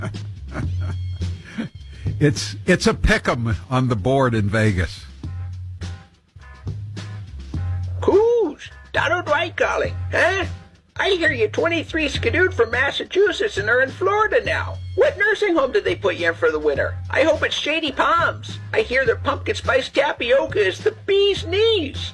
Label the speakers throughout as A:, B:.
A: It's a pick'em on the board in Vegas.
B: Who's Donald White calling, huh? I hear you 23 skidooed from Massachusetts and are in Florida now. What nursing home did they put you in for the winter? I hope it's Shady Palms. I hear their pumpkin spice tapioca is the bee's knees.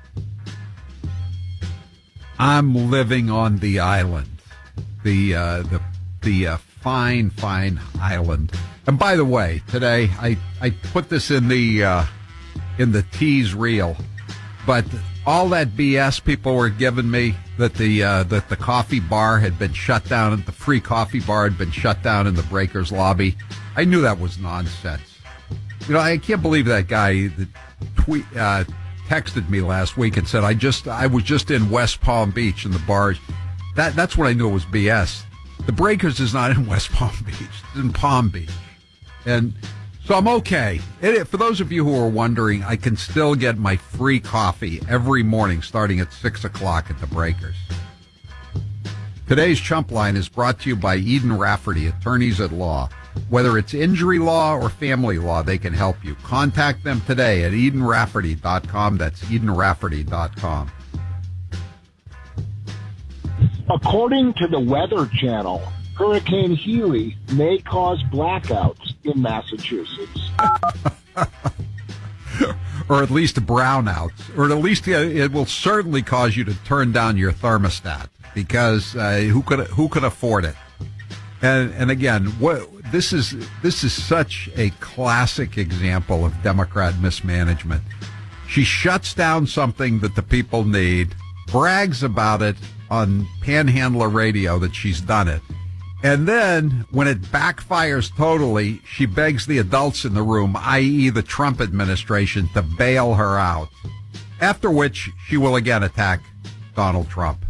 A: I'm living on the island, the fine island. And by the way, today I put this in the tease reel, but all that BS people were giving me that the coffee bar had been shut down, the free coffee bar had been shut down in the Breakers lobby. I knew that was nonsense. You know, I can't believe that guy that texted me last week and said I was just in West Palm Beach in the bars. That's when I knew it was BS. The Breakers is not in West Palm Beach; it's in Palm Beach, and so I'm okay. For those of you who are wondering, I can still get my free coffee every morning starting at 6 o'clock at the Breakers. Today's Chump Line is brought to you by Eden Rafferty, attorneys at law. Whether it's injury law or family law, they can help you. Contact them today at EdenRafferty.com. That's EdenRafferty.com.
C: According to the Weather Channel, Hurricane Healy may cause blackouts in Massachusetts.
A: Or at least brownouts. Or at least it will certainly cause you to turn down your thermostat because who could afford it? And again, this is such a classic example of Democrat mismanagement. She shuts down something that the people need, brags about it on Panhandler Radio that she's done it. And then, when it backfires totally, she begs the adults in the room, i.e. the Trump administration, to bail her out. After which, she will again attack Donald Trump.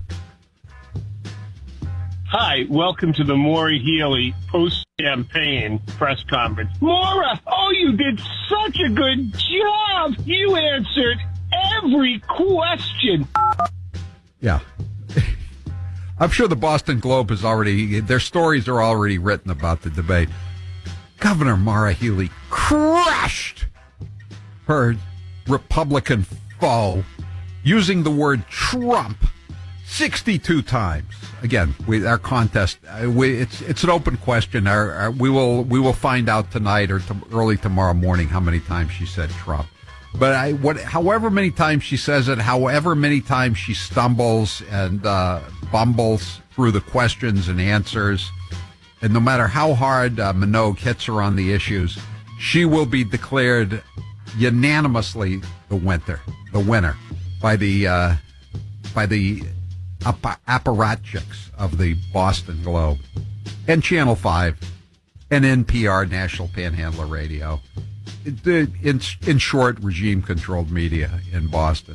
D: Hi, welcome to the Maura Healey post-campaign press conference. Maura, you did such a good job. You answered every question.
A: Yeah. I'm sure the Boston Globe has their stories are already written about the debate. Governor Maura Healey crushed her Republican foe using the word Trump 62 times. Again, our contest, it's an open question. We will find out tonight or early tomorrow morning how many times she said Trump. But however many times she says it, however many times she stumbles and bumbles through the questions and answers, and no matter how hard Minogue hits her on the issues, she will be declared unanimously the winner by the apparatchiks of the Boston Globe and Channel 5 and NPR, National Panhandler Radio. In short, regime-controlled media in Boston.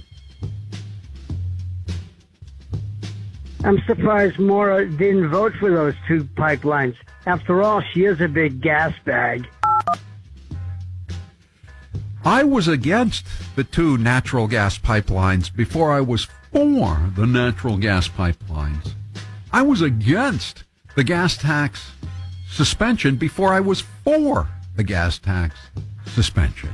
E: I'm surprised Maura didn't vote for those two pipelines. After all, she is a big gas bag.
A: I was against the two natural gas pipelines before I was for the natural gas pipelines. I was against the gas tax suspension before I was for the gas tax suspension.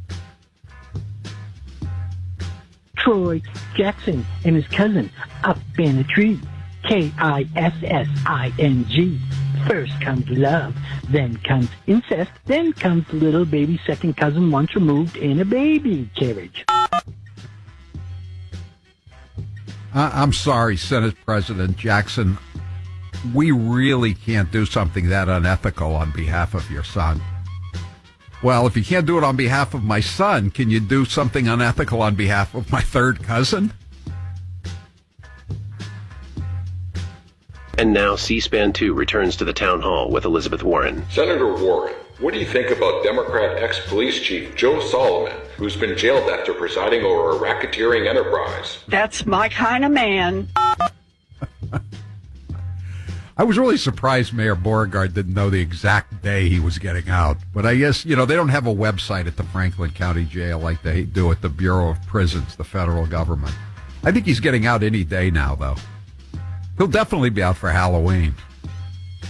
F: Troy Jackson and his cousin up in a tree. Kissing. First comes love, then comes incest, then comes the little baby second cousin once removed in a baby carriage.
A: I'm sorry, Senate President Jackson. We really can't do something that unethical on behalf of your son. Well, if you can't do it on behalf of my son, can you do something unethical on behalf of my third cousin?
G: And now C-SPAN 2 returns to the town hall with Elizabeth Warren.
H: Senator Warren, what do you think about Democrat ex-police chief Joe Solomon, who's been jailed after presiding over a racketeering enterprise?
I: That's my kind of man.
A: I was really surprised Mayor Beauregard didn't know the exact day he was getting out. But I guess, they don't have a website at the Franklin County Jail like they do at the Bureau of Prisons, the federal government. I think he's getting out any day now, though. He'll definitely be out for Halloween.